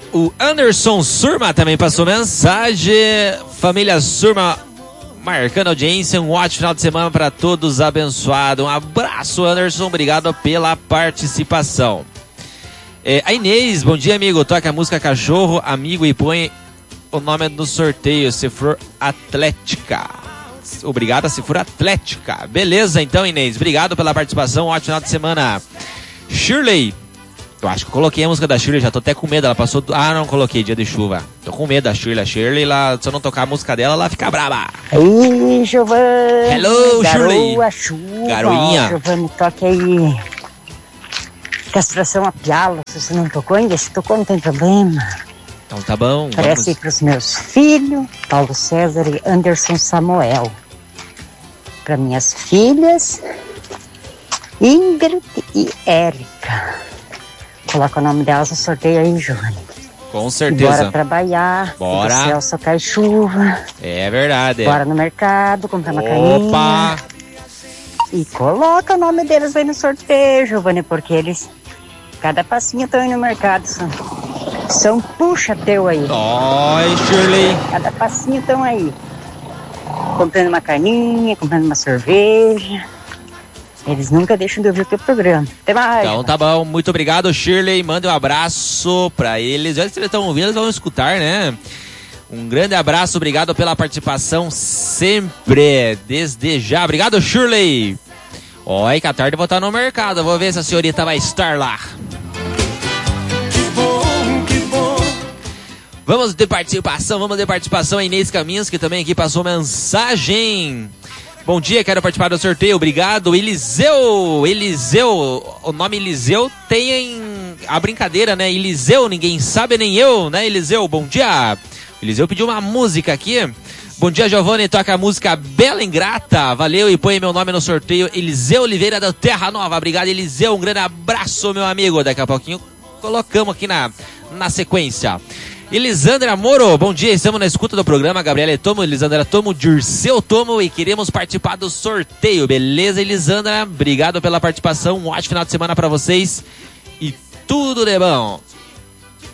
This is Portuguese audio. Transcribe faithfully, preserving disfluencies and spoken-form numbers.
O Anderson Surma também passou mensagem. Família Surma marcando audiência. Um ótimo final de semana para todos, abençoado. Um abraço, Anderson. Obrigado pela participação. É, a Inês, bom dia, amigo. Toca a música Cachorro, amigo, e põe o nome no sorteio, se for Atlética. Obrigado, se for Atlética. Beleza, então, Inês. Obrigado pela participação. Ótimo final de semana. Shirley. Eu acho que eu coloquei a música da Shirley, já tô até com medo, ela passou... Do... Ah, não coloquei, dia de chuva. Tô com medo da Shirley. A Shirley, ela, se eu não tocar a música dela, ela fica brava. Oi, Giovanni. Hello, Shirley. Garoa, chuva. Garoinha. Giovanni, toque aí. Castração a pialo, se você não tocou ainda, se tocou não tem problema. Então tá bom. Parece vamos... pros meus filhos, Paulo César e Anderson Samuel. Para minhas filhas, Ingrid e Érica. Coloca o nome delas no sorteio aí, Giovanni. Com certeza. Bora trabalhar. Bora. O céu só cai chuva. É verdade. Bora no mercado, comprar uma Opa. caninha. E coloca o nome deles aí no sorteio, Giovanni, porque eles, cada passinho estão aí no mercado. São, são puxa teu aí. Oi, Shirley. Cada passinho estão aí. Comprando uma carninha, comprando uma cerveja. Eles nunca deixam de ouvir o teu programa. Até mais. Então tá bom, muito obrigado, Shirley. Mande um abraço pra eles. Já que eles estão ouvindo, eles vão escutar, né? Um grande abraço, obrigado pela participação sempre, desde já. Obrigado, Shirley. Oi, que à tarde eu vou estar no mercado. Vou ver se a senhorita vai estar lá. Que bom, que bom. Vamos de participação, vamos de participação. A Inês Caminhos, que também aqui passou mensagem. Bom dia, quero participar do sorteio, obrigado. Eliseu, Eliseu, o nome Eliseu tem a brincadeira, né? Eliseu, ninguém sabe, nem eu, né, Eliseu? Bom dia. Eliseu pediu uma música aqui. Bom dia, Giovanni, toca a música Bela Ingrata. Valeu e põe meu nome no sorteio. Eliseu Oliveira da Terra Nova. Obrigado, Eliseu, um grande abraço, meu amigo. Daqui a pouquinho colocamos aqui na, na sequência. Elisandra Moro, bom dia, estamos na escuta do programa. Gabriela Tomo, Elisandra Tomo, Dirceu Tomo, e queremos participar do sorteio. Beleza, Elisandra? Obrigado pela participação, um ótimo final de semana para vocês e tudo de bom.